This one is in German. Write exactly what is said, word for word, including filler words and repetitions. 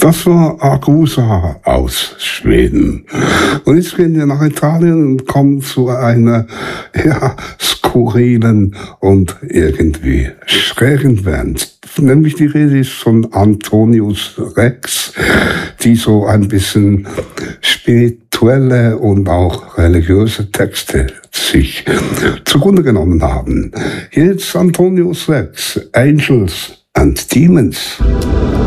Das war Agusa aus Schweden. Und jetzt gehen wir nach Italien und kommen zu einer, ja, skurrilen und irgendwie schrägen Band. Nämlich die Rede ist von Antonius Rex, die so ein bisschen spirituelle und auch religiöse Texte sich zugrunde genommen haben. Jetzt Antonius Rex, Angels and Demons.